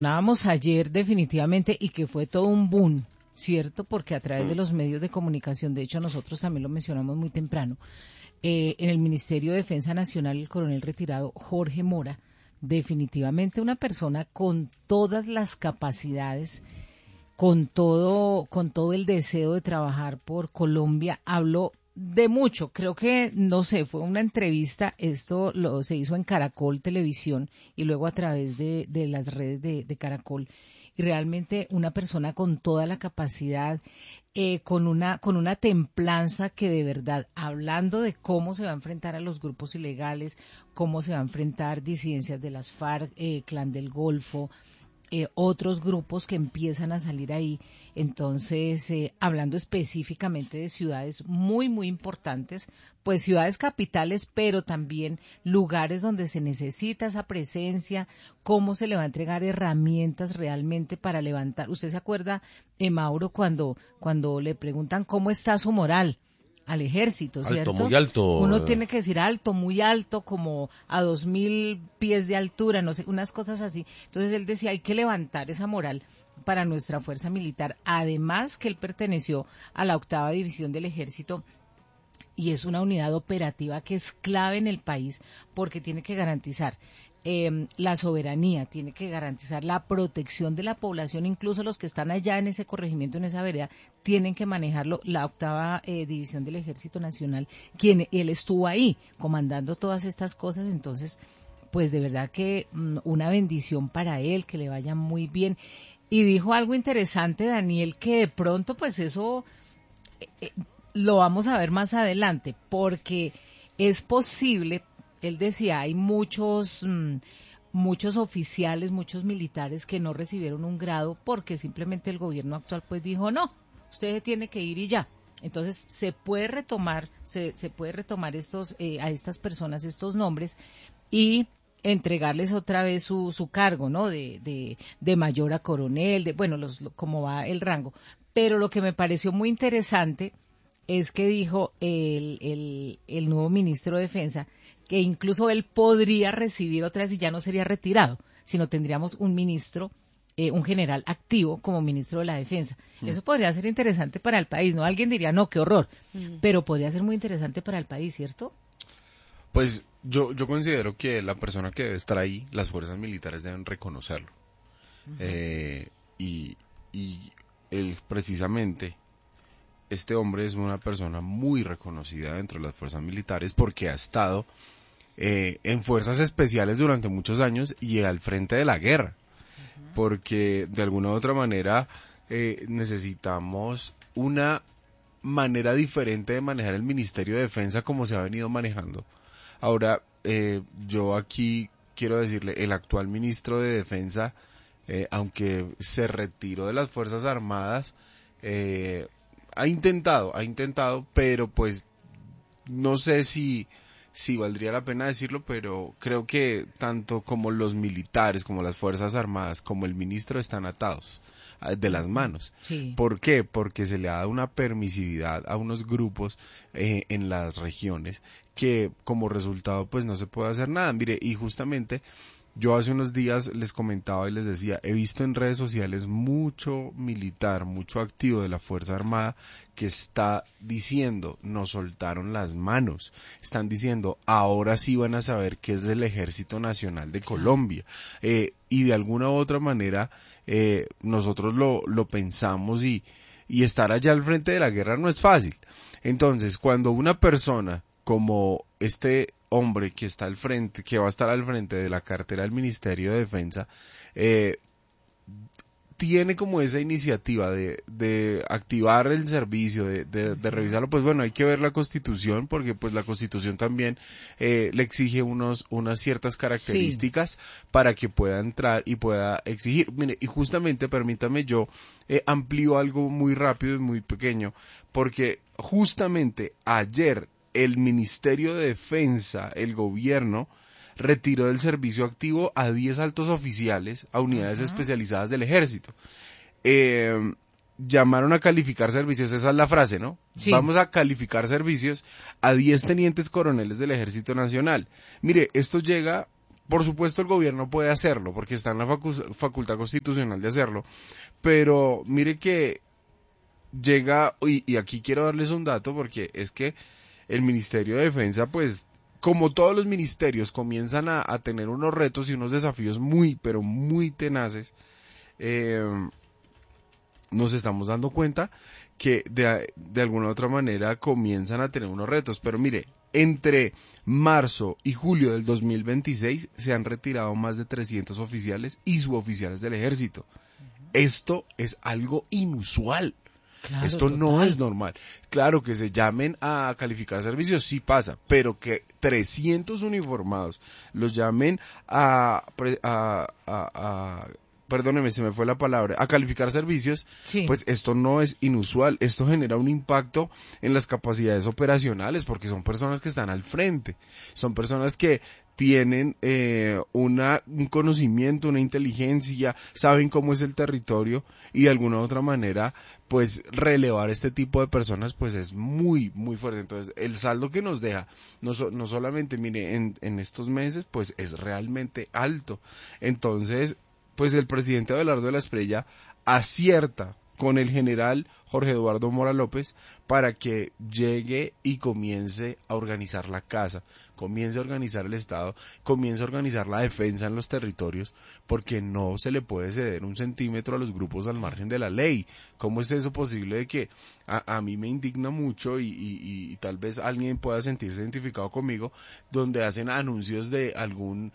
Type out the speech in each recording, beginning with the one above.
Hablábamos ayer definitivamente y que fue todo un boom, ¿cierto? Porque a través de los medios de comunicación, de hecho nosotros también lo mencionamos muy temprano, en el Ministerio de Defensa Nacional, el coronel retirado Jorge Mora, definitivamente una persona con todas las capacidades, con todo el deseo de trabajar por Colombia, habló de mucho, creo que, no sé, fue una entrevista, se hizo en Caracol Televisión y luego a través de las redes de Caracol, y realmente una persona con toda la capacidad, con una templanza que de verdad, hablando de cómo se va a enfrentar a los grupos ilegales, cómo se va a enfrentar disidencias de las FARC, Clan del Golfo, otros grupos que empiezan a salir ahí. Entonces, hablando específicamente de ciudades muy, muy importantes, pues ciudades capitales, pero también lugares donde se necesita esa presencia, cómo se le va a entregar herramientas realmente para levantar. ¿Usted se acuerda, Mauro, cuando le preguntan cómo está su moral al ejército, Alto, ¿cierto? muy Uno alto. tiene que decir alto, muy alto, como a 2000 pies de altura, no sé, unas cosas así. Entonces él decía, hay que levantar esa moral para nuestra fuerza militar. Además que él perteneció a la 8ª División del Ejército y es una unidad operativa que es clave en el país porque tiene que garantizar la soberanía, tiene que garantizar la protección de la población, incluso los que están allá en ese corregimiento, en esa vereda, tienen que manejarlo. La 8ª División del Ejército Nacional, él estuvo ahí comandando todas estas cosas, entonces, pues de verdad que una bendición para él, que le vaya muy bien. Y dijo algo interesante, Daniel, que de pronto, pues eso lo vamos a ver más adelante, porque es posible, él decía, hay muchos oficiales, muchos militares que no recibieron un grado porque simplemente el gobierno actual pues dijo, no, usted tiene que ir y ya. Entonces se puede retomar, se puede retomar a estas personas, estos nombres y entregarles otra vez su cargo, ¿no? De mayor a coronel, bueno, como va el rango. Pero lo que me pareció muy interesante es que dijo el nuevo ministro de Defensa que incluso él podría recibir otra vez y ya no sería retirado, sino tendríamos un ministro, un general activo como ministro de la Defensa. Eso podría ser interesante para el país, ¿no? Alguien diría, no, qué horror, pero podría ser muy interesante para el país, ¿cierto? Pues yo considero que la persona que debe estar ahí, las fuerzas militares deben reconocerlo. Eh, y y él precisamente, este hombre es una persona muy reconocida dentro de las fuerzas militares porque ha estado en fuerzas especiales durante muchos años y al frente de la guerra. Porque de alguna u otra manera necesitamos una manera diferente de manejar el Ministerio de Defensa como se ha venido manejando. Ahora, yo aquí quiero decirle, el actual ministro de Defensa, aunque se retiró de las Fuerzas Armadas, ha intentado, pero pues no sé si valdría la pena decirlo, pero creo que tanto como los militares, como las Fuerzas Armadas, como el ministro están atados de las manos. Sí. ¿Por qué? Porque se le ha dado una permisividad a unos grupos en las regiones que como resultado pues no se puede hacer nada. Mire, y justamente yo hace unos días les comentaba y les decía, he visto en redes sociales mucho militar, mucho activo de la Fuerza Armada que está diciendo, nos soltaron las manos, están diciendo, ahora sí van a saber qué es el Ejército Nacional de Colombia. Y de alguna u otra manera nosotros lo pensamos y estar allá al frente de la guerra no es fácil. Entonces, cuando una persona como este hombre que está al frente, que va a estar al frente de la cartera del Ministerio de Defensa, tiene como esa iniciativa de activar el servicio, de revisarlo, pues bueno, hay que ver la Constitución, porque pues la Constitución también le exige unas ciertas características para que pueda entrar y pueda exigir. Mire, y justamente, permítame, yo amplío algo muy rápido y muy pequeño, porque justamente ayer el Ministerio de Defensa, el gobierno, retiró del servicio activo a 10 altos oficiales a unidades especializadas del ejército. Llamaron a calificar servicios, esa es la frase, ¿no? Sí. Vamos a calificar servicios a 10 tenientes coroneles del Ejército Nacional. Mire, esto llega por supuesto el gobierno puede hacerlo, porque está en la facultad constitucional de hacerlo, pero mire que llega, y aquí quiero darles un dato, porque es que el Ministerio de Defensa, pues, como todos los ministerios, comienzan a tener unos retos y unos desafíos muy, pero muy tenaces. Nos estamos dando cuenta que de alguna u otra manera comienzan a tener unos retos. Pero mire, entre marzo y julio del 2026 se han retirado más de 300 oficiales y suboficiales del ejército. Esto es algo inusual. Claro, Esto total. no es normal. Claro que se llamen a calificar servicios, sí pasa, pero que 300 uniformados los llamen perdóneme, se me fue la palabra, a calificar servicios, Sí. pues esto no es inusual, esto genera un impacto en las capacidades operacionales, porque son personas que están al frente, son personas que tienen un conocimiento, una inteligencia, saben cómo es el territorio y de alguna u otra manera, pues relevar este tipo de personas, pues es muy, muy fuerte. Entonces, el saldo que nos deja, no solamente, mire, en estos meses, pues es realmente alto. Entonces, pues el presidente Abelardo de la Espriella acierta con el general Jorge Eduardo Mora López para que llegue y comience a organizar la casa, comience a organizar el Estado, comience a organizar la defensa en los territorios, porque no se le puede ceder un centímetro a los grupos al margen de la ley. ¿Cómo es eso posible de que a mí me indigna mucho y tal vez alguien pueda sentirse identificado conmigo, donde hacen anuncios de algún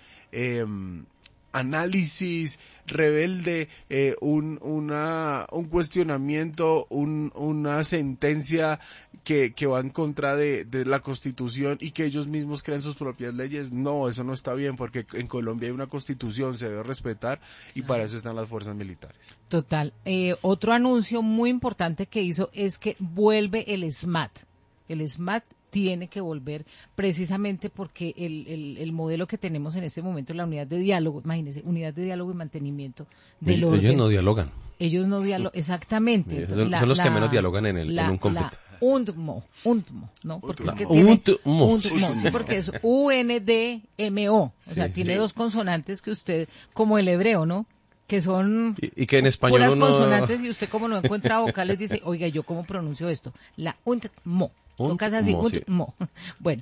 análisis rebelde, un cuestionamiento, una sentencia que va en contra de la Constitución y que ellos mismos crean sus propias leyes? No, eso no está bien, porque en Colombia hay una Constitución, se debe respetar y para eso están las fuerzas militares. Total. Otro anuncio muy importante que hizo es que vuelve el SMAT. El SMAT tiene que volver precisamente porque el modelo que tenemos en este momento, la unidad de diálogo, imagínense, unidad de diálogo y mantenimiento del orden. Ellos no dialogan. Ellos no dialogan, exactamente. Entonces, son los que menos dialogan en un conflicto. UNDMO, ¿no? Porque es que UNDMO. tiene UNDMO, sí, porque es UNDMO, o sea, tiene dos consonantes que usted, como el hebreo, ¿no? Que son y que en español puras consonantes y usted como no encuentra vocales dice, oiga, ¿yo cómo pronuncio esto? La UNDMO. Son casi así, UNDMO. Bueno,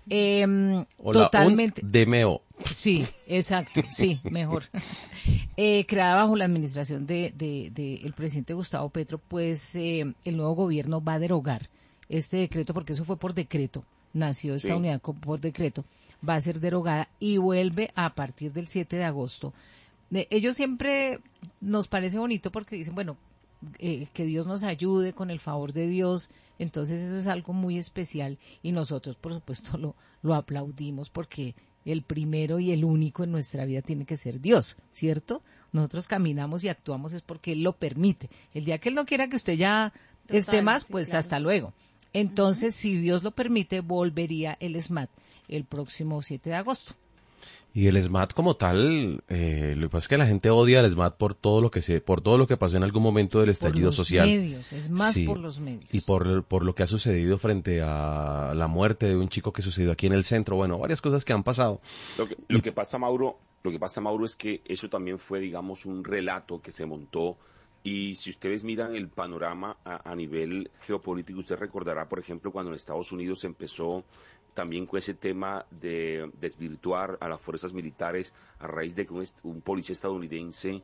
o totalmente. La UNDMO. Sí, exacto, sí, mejor. Creada bajo la administración de el presidente Gustavo Petro, pues el nuevo gobierno va a derogar este decreto, porque eso fue por decreto, nació esta unidad por decreto, va a ser derogada y vuelve a partir del 7 de agosto. Ellos siempre nos parece bonito porque dicen, bueno, que Dios nos ayude con el favor de Dios, entonces eso es algo muy especial y nosotros por supuesto lo aplaudimos porque el primero y el único en nuestra vida tiene que ser Dios, ¿cierto? Nosotros caminamos y actuamos es porque Él lo permite. El día que Él no quiera que usted ya esté más, pues claro. Hasta luego. Entonces, si Dios lo permite, volvería el SMAT el próximo 7 de agosto. Y el SMAT como tal, lo que pasa es que la gente odia al SMAT por todo lo que pasó en algún momento del estallido social. Por los medios, es más sí, por los medios. Y por lo que ha sucedido frente a la muerte de un chico que sucedió aquí en el centro. Bueno, varias cosas que han pasado. Lo que pasa, Mauro, es que eso también fue, digamos, un relato que se montó. Y si ustedes miran el panorama a nivel geopolítico, usted recordará, por ejemplo, cuando en Estados Unidos empezó también con ese tema de desvirtuar a las fuerzas militares a raíz de que un policía estadounidense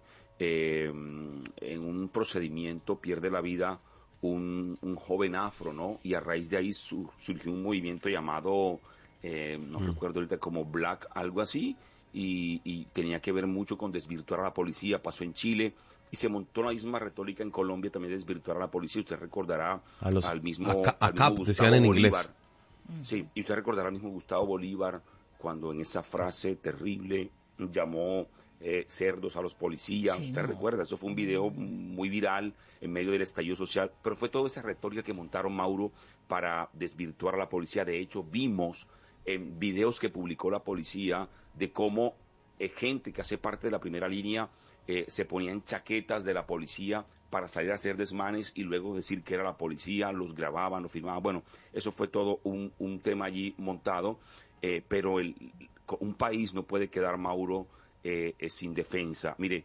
en un procedimiento pierde la vida un joven afro, ¿no? Y a raíz de ahí surgió un movimiento llamado, no recuerdo ahorita, como Black, algo así, y tenía que ver mucho con desvirtuar a la policía. Pasó en Chile y se montó la misma retórica en Colombia, también desvirtuar a la policía. Usted recordará al mismo Gustavo decían en Bolívar. Inglés. Sí, y usted recordará al mismo Gustavo Bolívar cuando en esa frase terrible llamó cerdos a los policías. Sí, usted recuerda, eso fue un video muy viral en medio del estallido social, pero fue toda esa retórica que montaron, Mauro, para desvirtuar a la policía. De hecho, vimos en videos que publicó la policía de cómo gente que hace parte de la primera línea se ponían chaquetas de la policía para salir a hacer desmanes y luego decir que era la policía, los grababan, los filmaban. Bueno, eso fue todo un tema allí montado, pero un país no puede quedar, Mauro, sin defensa. Mire,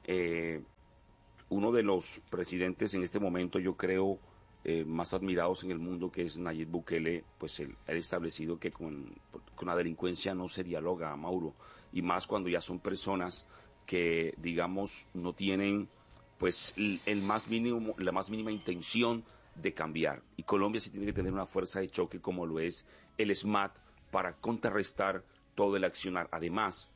uno de los presidentes en este momento, yo creo, más admirados en el mundo, que es Nayib Bukele, pues él ha establecido que con la delincuencia no se dialoga, Mauro, y más cuando ya son personas que, digamos, no tienen pues la más mínima intención de cambiar. Y Colombia sí tiene que tener una fuerza de choque como lo es el SMAT para contrarrestar todo el accionar. Además,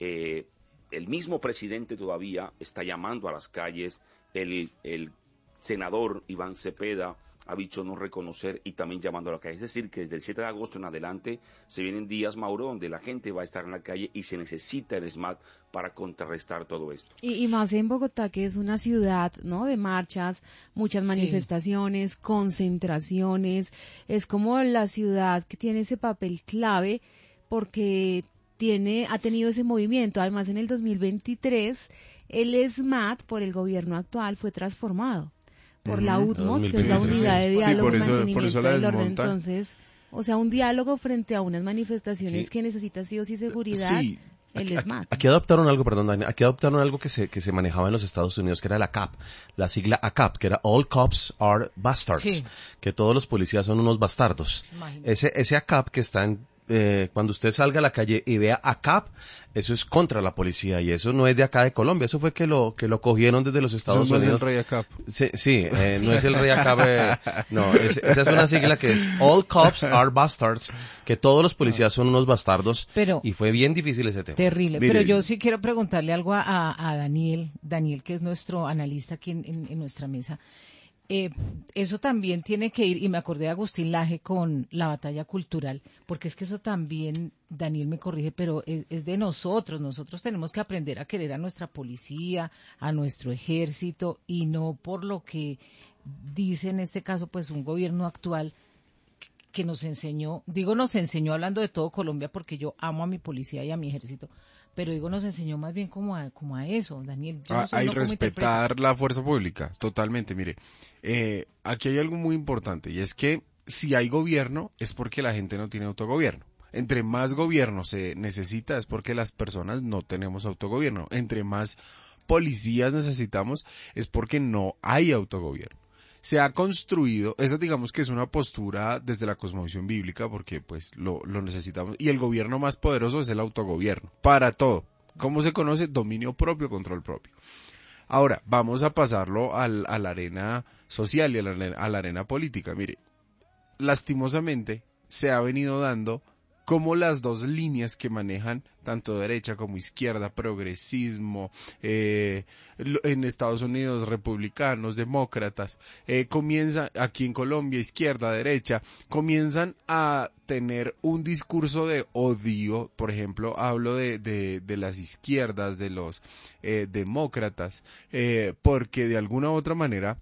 el mismo presidente todavía está llamando a las calles, el senador Iván Cepeda ha dicho no reconocer y también llamando a la calle. Es decir, que desde el 7 de agosto en adelante se vienen días, Mauro, donde la gente va a estar en la calle y se necesita el SMAT para contrarrestar todo esto. Y más en Bogotá, que es una ciudad, ¿no?, de marchas, muchas manifestaciones, sí, concentraciones. Es como la ciudad que tiene ese papel clave porque ha tenido ese movimiento. Además, en el 2023, el SMAT, por el gobierno actual, fue transformado por la UDMOT, que es la Unidad de Diálogo y Mantenimiento del Orden. Entonces, o sea, un diálogo frente a unas manifestaciones que necesita sí o sí seguridad, sí, el SMAT. Aquí adoptaron algo, perdón, Dani, aquí adoptaron algo que se manejaba en los Estados Unidos, que era la ACAP, la sigla ACAP, que era All Cops Are Bastards, sí, que todos los policías son unos bastardos. Ese ACAP que está cuando usted salga a la calle y vea ACAP, eso es contra la policía y eso no es de acá de Colombia, eso fue que lo cogieron desde los Estados Unidos. No es el rey ACAP. Sí, no es el rey ACAP, no, esa es una sigla que es All Cops Are Bastards, que todos los policías son unos bastardos, y fue bien difícil ese tema. Terrible, pero yo sí quiero preguntarle algo a Daniel, que es nuestro analista aquí en nuestra mesa. Eso también tiene que ir, y me acordé de Agustín Laje con la batalla cultural, porque es que eso también, Daniel me corrige, pero es de nosotros tenemos que aprender a querer a nuestra policía, a nuestro ejército, y no por lo que dice en este caso pues un gobierno actual que nos enseñó hablando de todo Colombia, porque yo amo a mi policía y a mi ejército, pero nos enseñó más bien como a eso, Daniel. Hay respetar la fuerza pública, totalmente. Mire, aquí hay algo muy importante, y es que si hay gobierno es porque la gente no tiene autogobierno. Entre más gobierno se necesita es porque las personas no tenemos autogobierno. Entre más policías necesitamos es porque no hay autogobierno. Se ha construido, esa digamos que es una postura desde la cosmovisión bíblica, porque pues lo necesitamos, y el gobierno más poderoso es el autogobierno, para todo. ¿Cómo se conoce? Dominio propio, control propio. Ahora, vamos a pasarlo a la arena social y a la arena política. Mire, lastimosamente se ha venido dando como las dos líneas que manejan tanto derecha como izquierda, progresismo, en Estados Unidos republicanos, demócratas, comienza aquí en Colombia izquierda, derecha, comienzan a tener un discurso de odio. Por ejemplo, hablo de las izquierdas, de los demócratas, porque de alguna u otra manera,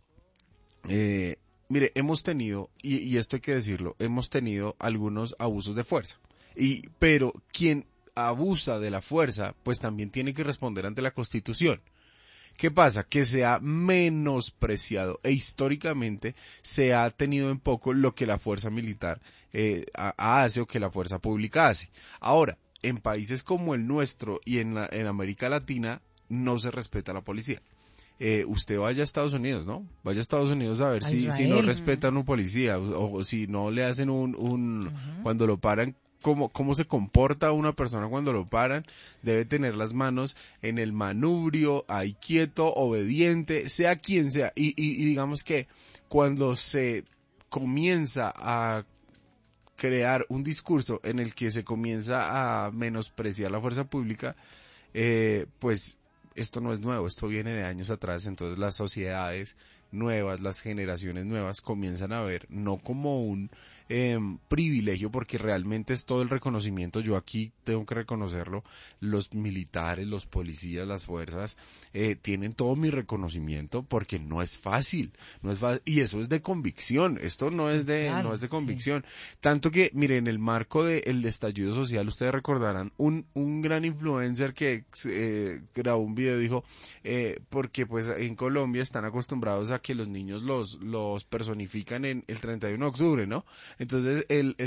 mire, hemos tenido, y esto hay que decirlo, hemos tenido algunos abusos de fuerza. Pero quien abusa de la fuerza, pues también tiene que responder ante la Constitución. ¿Qué pasa? Que se ha menospreciado e históricamente se ha tenido en poco lo que la fuerza militar hace o que la fuerza pública hace. Ahora, en países como el nuestro y en América Latina no se respeta la policía. Usted vaya a Estados Unidos, ¿no? Vaya a Estados Unidos a ver si no respetan un policía o si no le hacen cuando lo paran. ¿Cómo se comporta una persona cuando lo paran? Debe tener las manos en el manubrio, ahí quieto, obediente, sea quien sea. Y digamos que cuando se comienza a crear un discurso en el que se comienza a menospreciar la fuerza pública, pues esto no es nuevo, esto viene de años atrás. Entonces las sociedades nuevas, las generaciones nuevas comienzan a ver no como un privilegio, porque realmente es todo el reconocimiento. Yo aquí tengo que reconocerlo, los militares, los policías, las fuerzas tienen todo mi reconocimiento, porque no es fácil, y eso es de convicción. Esto no es de convicción, sí. Tanto que, mire, en el marco del estallido social, ustedes recordarán un gran influencer que grabó un video, dijo porque pues en Colombia están acostumbrados a que los niños los personifican en el 31 de octubre, ¿no? Entonces,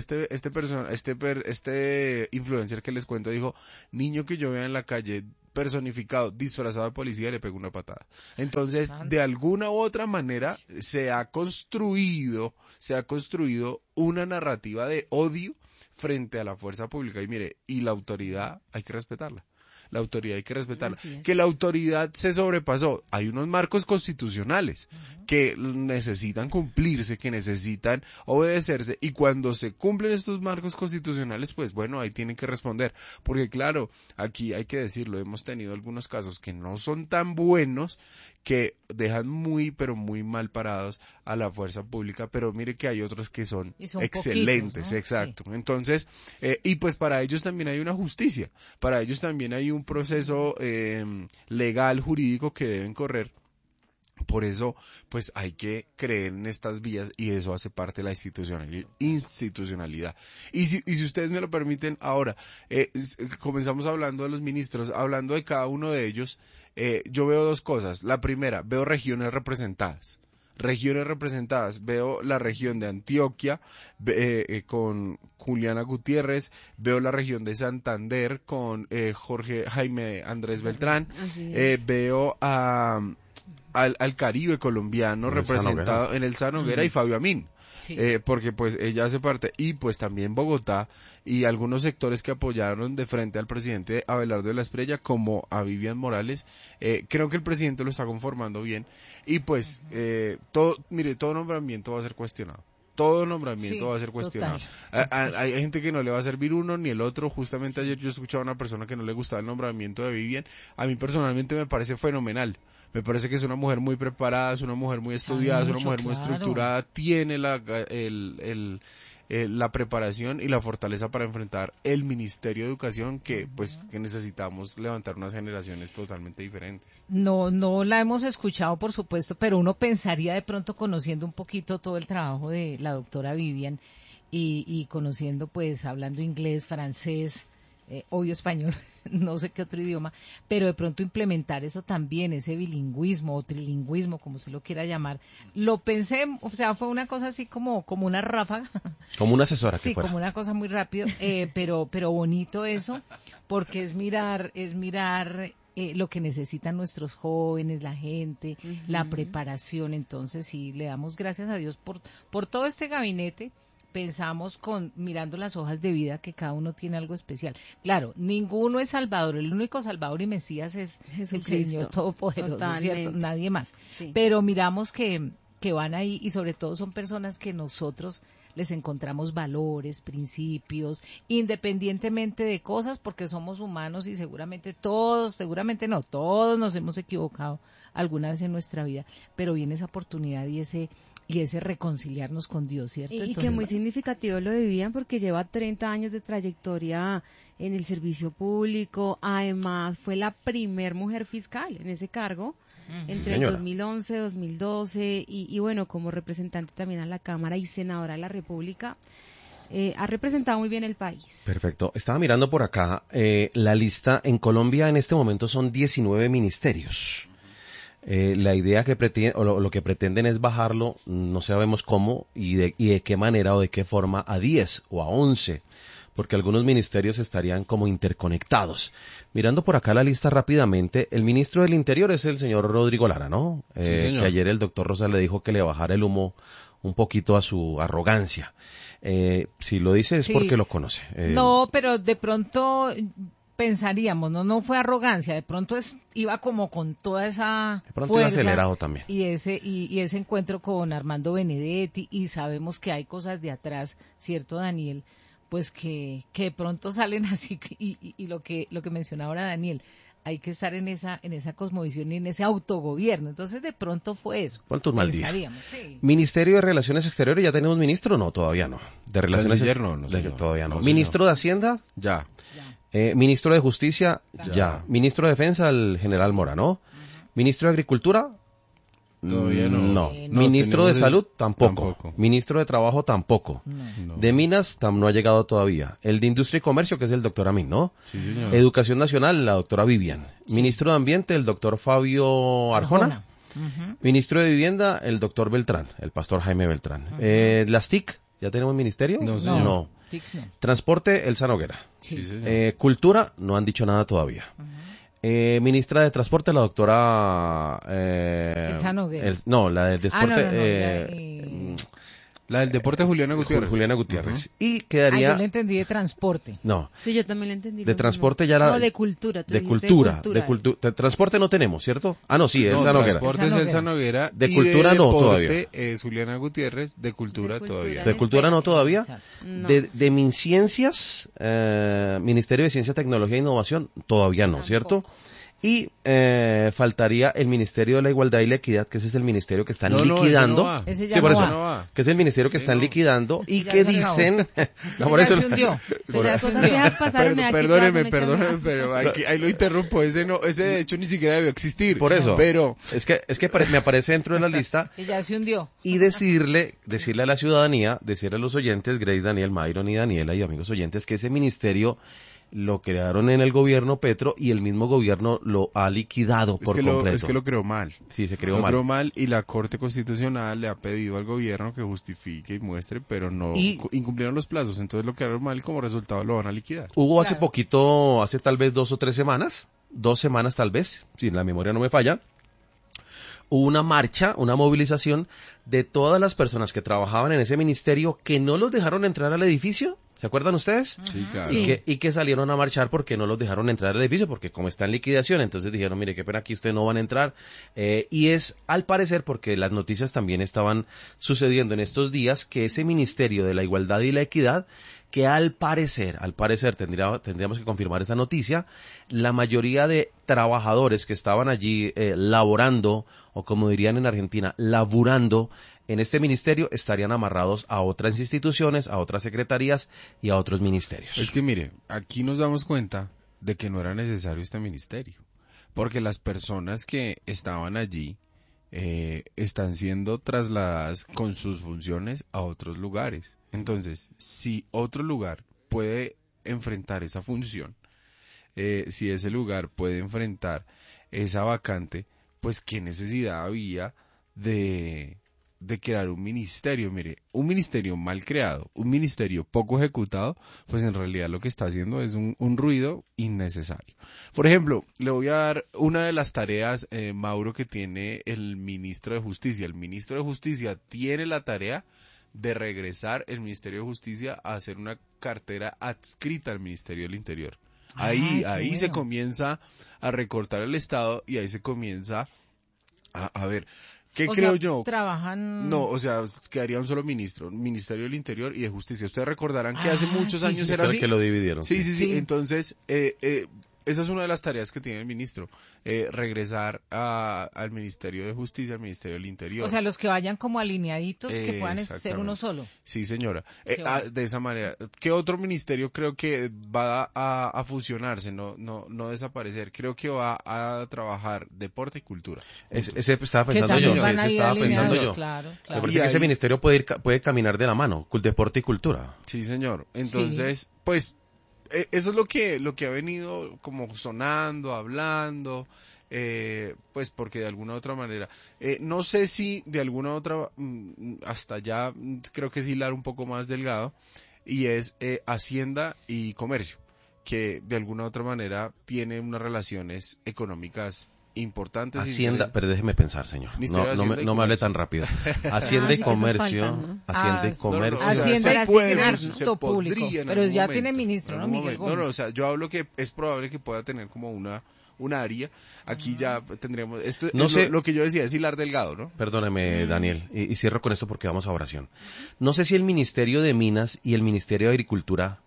este influencer que les cuento dijo, niño que yo vea en la calle personificado, disfrazado de policía, le pego una patada. Entonces, de alguna u otra manera, se ha construido una narrativa de odio frente a la fuerza pública. Y mire, y la autoridad hay que respetarla. La autoridad hay que respetarla. Que la autoridad se sobrepasó. Hay unos marcos constitucionales que necesitan cumplirse, que necesitan obedecerse, y cuando se cumplen estos marcos constitucionales, pues bueno, ahí tienen que responder. Porque claro, aquí hay que decirlo, hemos tenido algunos casos que no son tan buenos, que dejan muy, pero muy mal parados a la fuerza pública, pero mire que hay otros que son excelentes, poquitos, ¿no? Exacto. Sí. Entonces, y pues para ellos también hay una justicia, para ellos también hay un proceso legal, jurídico que deben correr. Por eso, pues hay que creer en estas vías, y eso hace parte de la institucionalidad. Y si ustedes me lo permiten, ahora, comenzamos hablando de los ministros, hablando de cada uno de ellos, yo veo dos cosas. La primera, veo regiones representadas. Veo la región de Antioquia con Juliana Gutiérrez, veo la región de Santander con Jaime Andrés Beltrán, veo al Caribe colombiano representado en Elsa Noguera y Fabio Amin. Sí. Porque pues ella hace parte, y pues también Bogotá y algunos sectores que apoyaron de frente al presidente Abelardo de la Espriella, como a Vivian Morales. Creo que el presidente lo está conformando bien, y pues todo nombramiento va a ser cuestionado. Todo nombramiento va a ser cuestionado. Hay gente que no le va a servir uno ni el otro. Justamente ayer yo escuchaba a una persona que no le gustaba el nombramiento de Vivian. A mí personalmente me parece fenomenal. Me parece que es una mujer muy preparada, es una mujer muy estudiada, es una mujer muy estructurada, tiene la preparación y la fortaleza para enfrentar el Ministerio de Educación, que necesitamos levantar unas generaciones totalmente diferentes. No la hemos escuchado, por supuesto, pero uno pensaría de pronto, conociendo un poquito todo el trabajo de la doctora Vivian y conociendo, pues, hablando inglés, francés, obvio español, no sé qué otro idioma, pero de pronto implementar eso también, ese bilingüismo o trilingüismo, como se lo quiera llamar, lo pensé, o sea, fue una cosa así como una ráfaga. Como una asesora que sí, fuera. Como una cosa muy rápido, pero bonito eso, porque es mirar lo que necesitan nuestros jóvenes, la gente, la preparación. Entonces sí, le damos gracias a Dios por todo este gabinete. Pensamos mirando las hojas de vida, que cada uno tiene algo especial. Claro, ninguno es Salvador, el único Salvador y Mesías es Jesucristo, el Señor Todopoderoso, ¿cierto? Nadie más. Sí. Pero miramos que van ahí, y sobre todo son personas que nosotros les encontramos valores, principios, independientemente de cosas, porque somos humanos y todos nos hemos equivocado alguna vez en nuestra vida, pero viene esa oportunidad y ese reconciliarnos con Dios, ¿cierto? Y que muy significativo lo de Vivian, porque lleva 30 años de trayectoria en el servicio público. Además, fue la primer mujer fiscal en ese cargo entre el 2011 y 2012, y bueno, como representante también a la Cámara y senadora de la República. Ha representado muy bien el país. Perfecto. Estaba mirando por acá la lista. En Colombia en este momento son 19 ministerios. La idea que lo que pretenden es bajarlo, no sabemos cómo y de qué manera o de qué forma, a 10 o a 11, porque algunos ministerios estarían como interconectados. Mirando por acá la lista rápidamente, el ministro del Interior es el señor Rodrigo Lara, ¿no? Sí, señor. Que ayer el doctor Rosa le dijo que le bajara el humo un poquito a su arrogancia. Si lo dice es porque lo conoce. No, pero de pronto pensaríamos, no fue arrogancia, de pronto iba como con toda esa de pronto fuerza, iba acelerado también. Y ese encuentro con Armando Benedetti, y sabemos que hay cosas de atrás, ¿cierto, Daniel? Pues que de pronto salen así, y lo que mencionaba ahora Daniel, hay que estar en esa cosmovisión y en ese autogobierno. Entonces, de pronto fue eso. ¿Cuántos mal días? Sí. Ministerio de Relaciones Exteriores, ¿ya tenemos ministro? No, todavía no. De Relaciones Exteriores, todavía no. No, ¿Ministro de Hacienda? Ya. Ministro de Justicia, ya. Ministro de Defensa, el general Mora, ¿no? Ministro de Agricultura, todavía no. Ministro de Salud, tampoco. Ministro de Trabajo, tampoco. No. De Minas, no ha llegado todavía. El de Industria y Comercio, que es el doctor Amin, ¿no? Sí, señor. Educación Nacional, la doctora Vivian. Sí. Ministro de Ambiente, el doctor Fabio Arjona. Ministro de Vivienda, el doctor Beltrán, el pastor Jaime Beltrán. Las TIC, ¿ya tenemos ministerio? No, señor. No. TIC no. Transporte, Elsa Noguera. Sí. Cultura, no han dicho nada todavía. Ministra de Transporte, la doctora... Elsa Noguera. No, la de Transporte... La del deporte, Juliana Gutiérrez. Juliana Gutiérrez. Y quedaría... yo le entendí de transporte. No. Sí, yo también le entendí. De transporte ya la... No, de cultura. De cultura. De transporte no tenemos, ¿cierto? Ah, no, sí, Elsa Noguera. Transporte es Elsa Noguera. De cultura no todavía. Es Juliana Gutiérrez. De cultura todavía. De cultura no todavía. No. De MinCiencias, Ministerio de Ciencia, Tecnología e Innovación, todavía no, ¿cierto? Y faltaría el Ministerio de la Igualdad y la Equidad, que ese es el ministerio que están liquidando. Ese ya Sí, por no eso, va. que es el ministerio que están liquidando y Ya que se dicen... No, por eso... se hundió. Las cosas viejas pasaron. Perdóneme, pero ahí lo interrumpo. Ese de hecho ni siquiera debió existir. Por eso. Pero... Es que me aparece dentro de la lista. Y ya se hundió. Y decirle a la ciudadanía, decirle a los oyentes, Grace, Daniel, Myron y Daniela y amigos oyentes, que ese ministerio lo crearon en el gobierno Petro y el mismo gobierno lo ha liquidado por completo. Es que lo creó mal. Sí, se creó Lo mal. creó mal y la Corte Constitucional le ha pedido al gobierno que justifique y muestre, pero no incumplieron los plazos. Entonces lo crearon mal y como resultado lo van a liquidar. Hubo hace poquito, hace tal vez 2 o 3 semanas, 2 semanas tal vez, si la memoria no me falla, hubo una marcha, una movilización de todas las personas que trabajaban en ese ministerio que no los dejaron entrar al edificio. ¿Se acuerdan ustedes? Sí, claro. Y que salieron a marchar porque no los dejaron entrar al edificio, porque como está en liquidación, entonces dijeron, mire, qué pena, aquí ustedes no van a entrar. Y es, al parecer, porque las noticias también estaban sucediendo en estos días, que ese Ministerio de la Igualdad y la Equidad, que al parecer, tendríamos que confirmar esa noticia, la mayoría de trabajadores que estaban allí laborando, o como dirían en Argentina, laburando, en este ministerio estarían amarrados a otras instituciones, a otras secretarías y a otros ministerios. Es que mire, aquí nos damos cuenta de que no era necesario este ministerio, porque las personas que estaban allí están siendo trasladadas con sus funciones a otros lugares. Entonces, si otro lugar puede enfrentar esa función, si ese lugar puede enfrentar esa vacante, pues qué necesidad había de crear un ministerio. Mire, un ministerio mal creado, un ministerio poco ejecutado, pues en realidad lo que está haciendo es un ruido innecesario. Por ejemplo, le voy a dar una de las tareas, Mauro, que tiene el ministro de Justicia. El ministro de Justicia tiene la tarea de regresar el Ministerio de Justicia a hacer una cartera adscrita al Ministerio del Interior. Ahí se comienza a recortar el Estado y ahí se comienza a ver... ¿Qué creo yo? Trabajan... No, o sea, quedaría un solo ministro, Ministerio del Interior y de Justicia. Ustedes recordarán que hace muchos años era así. Que lo dividieron. Sí. Entonces, esa es una de las tareas que tiene el ministro, regresar al Ministerio de Justicia, al Ministerio del Interior. O sea, los que vayan como alineaditos, que puedan ser uno solo. Sí, señora. De esa manera. ¿Qué otro ministerio creo que va a fusionarse, no desaparecer? Creo que va a trabajar deporte y cultura. Ese estaba pensando yo. Claro. Me parece que ese ministerio puede caminar de la mano, deporte y cultura. Sí, señor. Entonces, pues... eso es lo que ha venido como sonando, hablando, pues porque de alguna u otra manera, no sé si de alguna otra, hasta ya creo que es hilar un poco más delgado, y es Hacienda y Comercio, que de alguna u otra manera tiene unas relaciones económicas importantes. Hacienda, pero déjeme pensar, señor. No me hable tan rápido. Hacienda y Comercio. Hacienda y Comercio. Hacienda y Comercio público. Pero ya tiene ministro, ¿no, Miguel Gómez? No, o sea, yo hablo que es probable que pueda tener como una área. Aquí ya tendríamos... Esto no sé, lo que yo decía es hilar delgado, ¿no? Perdóneme, Daniel, y cierro con esto porque vamos a oración. No sé si el Ministerio de Minas y el Ministerio de Agricultura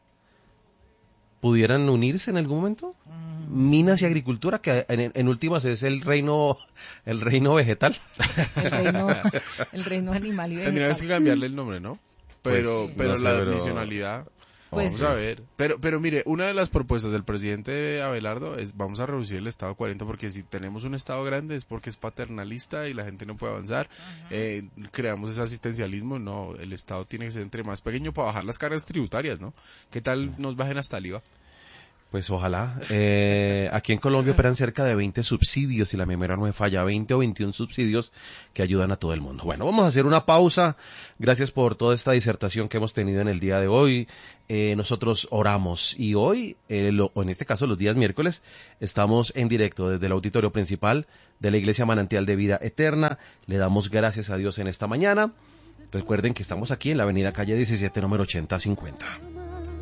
pudieran unirse en algún momento. Minas y agricultura, que en últimas es el reino vegetal. el reino animal y vegetal. Tendríamos que cambiarle el nombre, ¿no? Pero la adicionalidad... Vamos a ver. Pero mire, una de las propuestas del presidente Abelardo es vamos a reducir el Estado a 40 porque si tenemos un Estado grande es porque es paternalista y la gente no puede avanzar. Creamos ese asistencialismo. No, el Estado tiene que ser entre más pequeño para bajar las cargas tributarias, ¿no? ¿Qué tal nos bajen hasta el IVA? Pues ojalá. Aquí en Colombia operan cerca de 20 subsidios, si la memoria no me falla, 20 o 21 subsidios que ayudan a todo el mundo. Bueno, vamos a hacer una pausa. Gracias por toda esta disertación que hemos tenido en el día de hoy. Nosotros oramos y hoy, o en este caso los días miércoles, estamos en directo desde el auditorio principal de la Iglesia Manantial de Vida Eterna. Le damos gracias a Dios en esta mañana. Recuerden que estamos aquí en la avenida calle 17, número 8050.